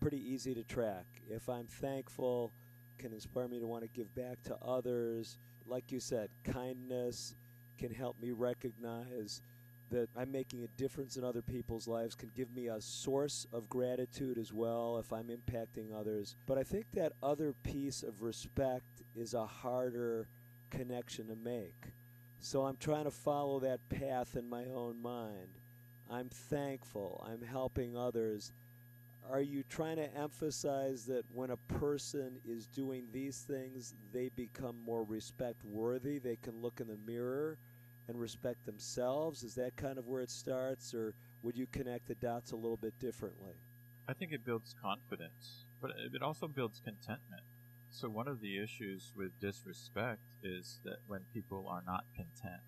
pretty easy to track. If I'm thankful, can inspire me to want to give back to others. Like you said, kindness can help me recognize that I'm making a difference in other people's lives, can give me a source of gratitude as well if I'm impacting others. But I think that other piece of respect is a harder connection to make. So I'm trying to follow that path in my own mind. I'm thankful. I'm helping others. Are you trying to emphasize that when a person is doing these things, they become more respect worthy? They can look in the mirror and respect themselves? Is that kind of where it starts, or would you connect the dots a little bit differently? I think it builds confidence, but it also builds contentment. So one of the issues with disrespect is that when people are not content.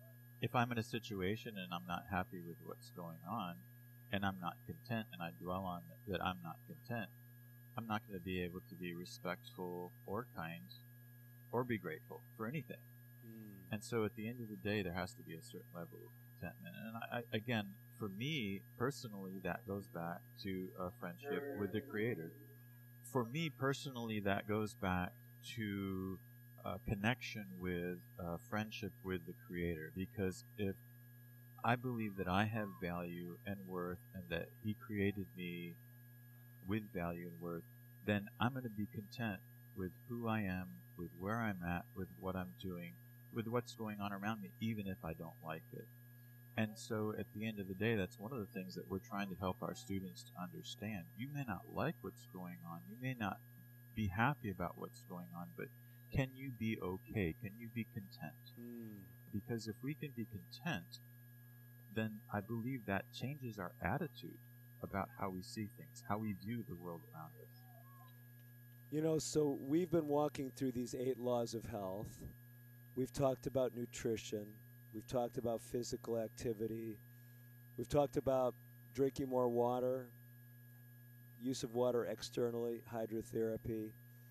If I'm in a situation and I'm not happy with what's going on, and I'm not content, and I dwell on that I'm not content, I'm not going to be able to be respectful or kind or be grateful for anything. And so at the end of the day, there has to be a certain level of contentment. And again, for me personally, that goes back to a friendship with the Creator. For me personally, that goes back to a connection with a friendship with the Creator. Because if I believe that I have value and worth and that He created me with value and worth, then I'm going to be content with who I am, with where I'm at, with what I'm doing, with what's going on around me, even if I don't like it. And so at the end of the day, that's one of the things that we're trying to help our students to understand. You may not like what's going on. You may not be happy about what's going on, but can you be okay? Can you be content? Because if we can be content, then I believe that changes our attitude about how we see things, how we view the world around us. You know, so we've been walking through these 8 laws of health. We've talked about nutrition. We've talked about physical activity. We've talked about drinking more water, use of water externally, hydrotherapy.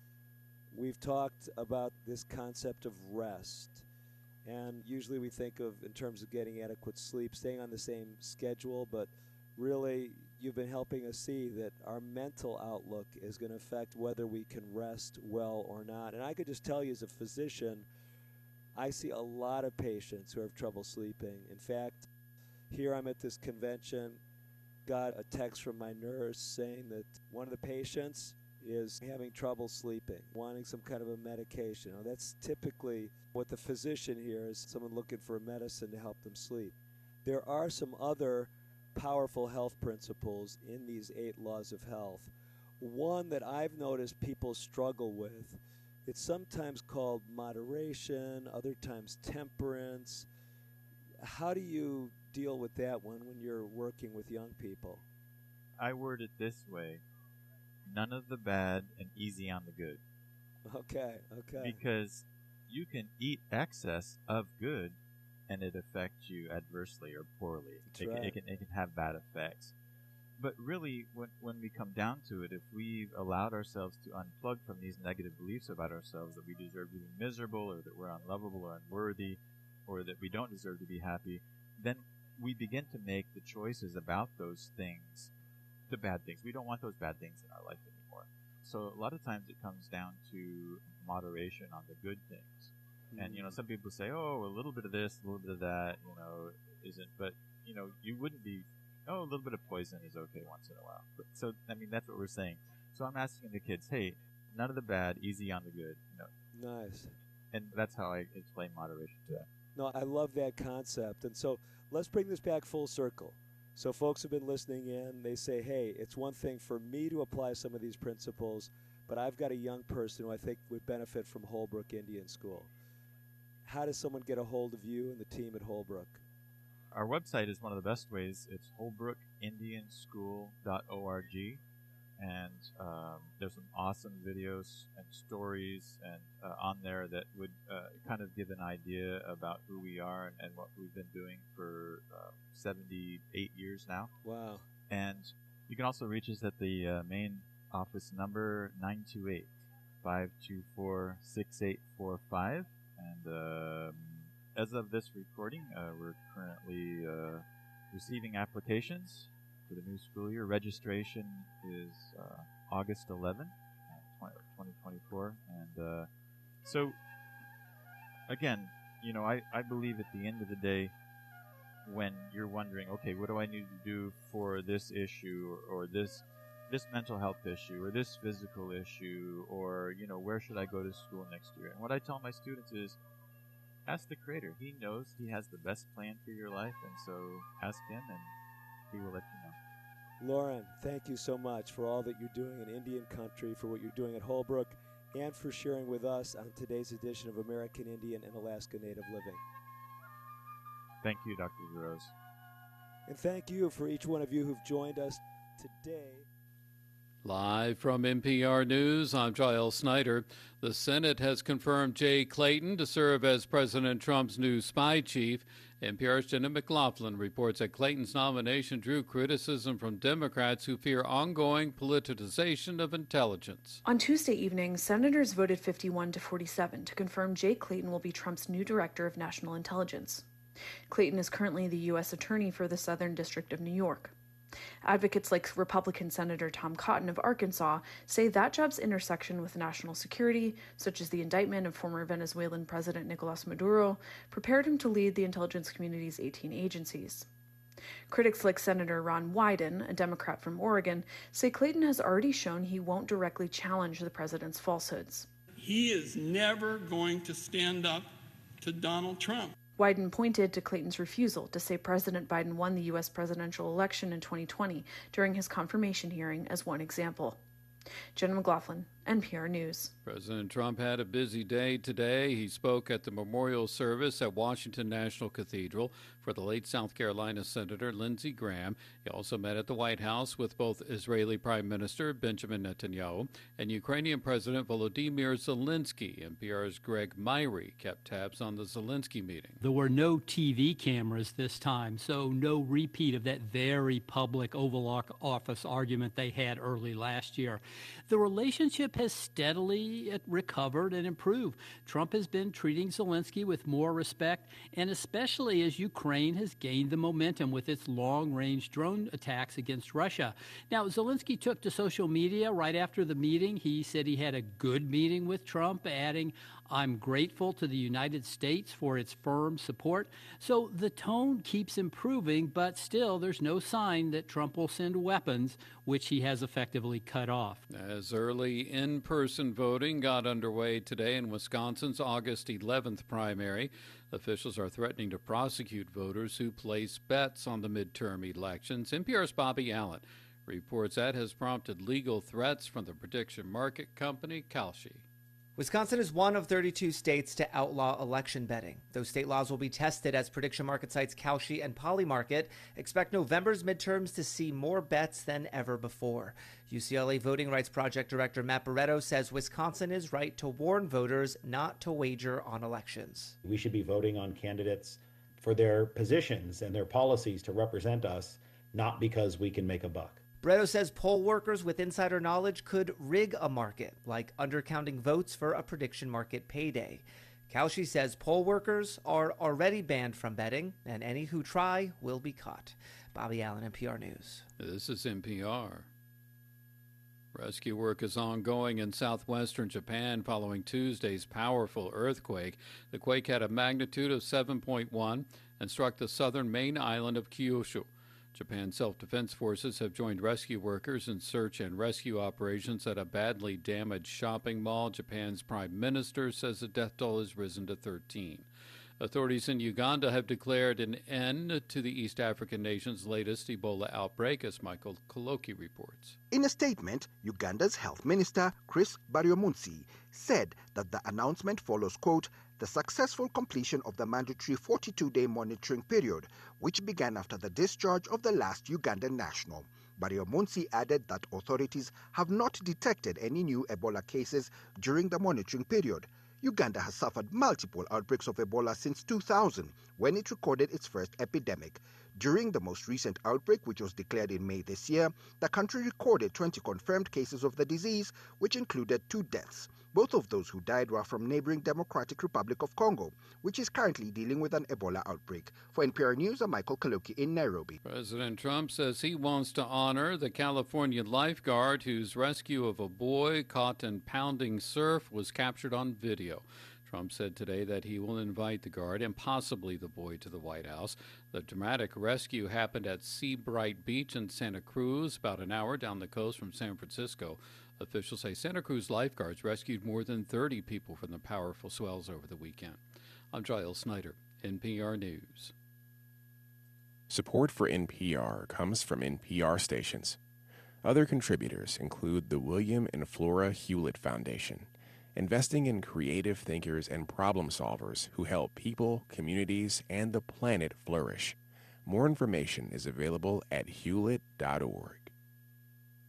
We've talked about this concept of rest. And usually we think of, in terms of getting adequate sleep, staying on the same schedule, but really you've been helping us see that our mental outlook is going to affect whether we can rest well or not. And I could just tell you as a physician, I see a lot of patients who have trouble sleeping. In fact, here I'm at this convention, got a text from my nurse saying that one of the patients is having trouble sleeping, wanting some kind of a medication. Now, that's typically what the physician hears, someone looking for a medicine to help them sleep. There are some other powerful health principles in these 8 laws of health. One that I've noticed people struggle with, it's sometimes called moderation, other times temperance. How do you deal with that one when you're working with young people? I word it this way: none of the bad and easy on the good. Okay. Because you can eat excess of good and it affects you adversely or poorly. Right. It can have bad effects. But really, when we come down to it, if we've allowed ourselves to unplug from these negative beliefs about ourselves, that we deserve to be miserable, or that we're unlovable or unworthy, or that we don't deserve to be happy, then we begin to make the choices about those things, the bad things. We don't want those bad things in our life anymore. So a lot of times it comes down to moderation on the good things. And, some people say, oh, a little bit of this, a little bit of that, isn't. But, you wouldn't be, oh, a little bit of poison is okay once in a while. But, so, that's what we're saying. So I'm asking the kids, hey, none of the bad, easy on the good. Nice. And that's how I explain moderation to them. No, I love that concept. And so let's bring this back full circle. So folks have been listening in. They say, hey, it's one thing for me to apply some of these principles, but I've got a young person who I think would benefit from Holbrook Indian School. How does someone get a hold of you and the team at Holbrook? Our website is one of the best ways. It's holbrookindianschool.org. And there's some awesome videos and stories and on there that would kind of give an idea about who we are and what we've been doing for 78 years now. Wow. And you can also reach us at the main office number, 928-524-6845. And as of this recording, we're currently receiving applications for the new school year. Registration is August 11, 2024. And so, again, I believe at the end of the day, when you're wondering, okay, what do I need to do for this issue or this mental health issue or this physical issue, or, where should I go to school next year? And what I tell my students is, ask the Creator. He knows. He has the best plan for your life, and so ask Him, and He will let you know. Loren, thank you so much for all that you're doing in Indian country, for what you're doing at Holbrook, and for sharing with us on today's edition of American Indian and Alaska Native Living. Thank you, Dr. DeRose. And thank you for each one of you who've joined us today. Live from NPR News, I'm Giles Snyder. The Senate has confirmed Jay Clayton to serve as President Trump's new spy chief. NPR's Jenna McLaughlin reports that Clayton's nomination drew criticism from Democrats who fear ongoing politicization of intelligence. On Tuesday evening, senators voted 51-47 to confirm Jay Clayton will be Trump's new director of national intelligence. Clayton is currently the U.S. Attorney for the Southern District of New York. Advocates like Republican Senator Tom Cotton of Arkansas say that job's intersection with national security, such as the indictment of former Venezuelan President Nicolas Maduro, prepared him to lead the intelligence community's 18 agencies. Critics like Senator Ron Wyden, a Democrat from Oregon, say Clayton has already shown he won't directly challenge the president's falsehoods. He is never going to stand up to Donald Trump. Wyden pointed to Clayton's refusal to say President Biden won the U.S. presidential election in 2020 during his confirmation hearing as one example. Jenna McLaughlin, NPR News. President Trump had a busy day today. He spoke at the memorial service at Washington National Cathedral for the late South Carolina Senator Lindsey Graham. He also met at the White House with both Israeli Prime Minister Benjamin Netanyahu and Ukrainian President Volodymyr Zelensky. NPR's Greg Myrie kept tabs on the Zelensky meeting. There were no TV cameras this time, so no repeat of that very public Oval Office argument they had early last year. The relationship has steadily recovered and improved. Trump has been treating Zelensky with more respect, and especially as Ukraine has gained the momentum with its long-range drone attacks against Russia. Now, Zelensky took to social media right after the meeting. He said he had a good meeting with Trump, adding, "I'm grateful to the United States for its firm support." So the tone keeps improving, but still there's no sign that Trump will send weapons, which he has effectively cut off. As early in-person voting got underway today in Wisconsin's August 11th primary, officials are threatening to prosecute voters who place bets on the midterm elections. NPR's Bobby Allen reports that has prompted legal threats from the prediction market company Kalshi. Wisconsin is one of 32 states to outlaw election betting. Those state laws will be tested as prediction market sites Kalshi and Polymarket expect November's midterms to see more bets than ever before. UCLA Voting Rights Project Director Matt Barreto says Wisconsin is right to warn voters not to wager on elections. We should be voting on candidates for their positions and their policies to represent us, not because we can make a buck. Barreto says poll workers with insider knowledge could rig a market, like undercounting votes for a prediction market payday. Kalshi says poll workers are already banned from betting, and any who try will be caught. Bobby Allen, NPR News. This is NPR. Rescue work is ongoing in southwestern Japan following Tuesday's powerful earthquake. The quake had a magnitude of 7.1 and struck the southern main island of Kyushu. Japan's self-defense forces have joined rescue workers in search and rescue operations at a badly damaged shopping mall. Japan's prime minister says the death toll has risen to 13. Authorities in Uganda have declared an end to the East African nation's latest Ebola outbreak, as Michael Koloki reports. In a statement, Uganda's Health Minister, Chris Baryomunsi, said that the announcement follows, quote, the successful completion of the mandatory 42-day monitoring period, which began after the discharge of the last Ugandan national. Baryomunsi added that authorities have not detected any new Ebola cases during the monitoring period. Uganda has suffered multiple outbreaks of Ebola since 2000, when it recorded its first epidemic. During the most recent outbreak, which was declared in May this year, the country recorded 20 confirmed cases of the disease, which included 2 deaths. Both of those who died were from neighboring Democratic Republic of Congo, which is currently dealing with an Ebola outbreak. For NPR News, I'm Michael Kaloki in Nairobi. President Trump says he wants to honor the California lifeguard whose rescue of a boy caught in pounding surf was captured on video. Trump said today that he will invite the guard and possibly the boy to the White House. The dramatic rescue happened at Seabright Beach in Santa Cruz, about an hour down the coast from San Francisco. Officials say Santa Cruz lifeguards rescued more than 30 people from the powerful swells over the weekend. I'm Giles Snyder, NPR News. Support for NPR comes from NPR stations. Other contributors include the William and Flora Hewlett Foundation, investing in creative thinkers and problem solvers who help people, communities, and the planet flourish. More information is available at hewlett.org.